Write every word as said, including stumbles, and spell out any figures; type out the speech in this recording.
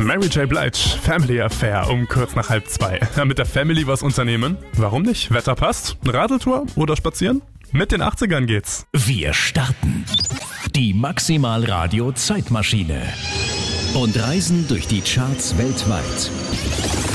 Mary J. Blige, Family Affair um kurz nach halb zwei. Mit der Family was unternehmen? Warum nicht? Wetter passt? Radeltour oder spazieren? Mit den achtzigern geht's. Wir starten die Maximal Radio Zeitmaschine und reisen durch die Charts weltweit.